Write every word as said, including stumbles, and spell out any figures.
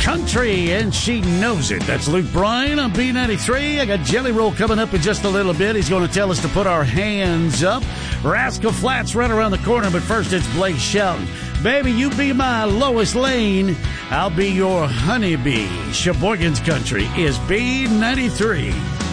country, and she knows it. That's Luke Bryan on B ninety-three. I got Jelly Roll coming up in just a little bit. He's going to tell us to put our hands up. Rascal Flatts right around the corner, but first it's Blake Shelton. Baby, you be my Lois Lane. I'll be your honeybee. Sheboygan's Country is B ninety-three.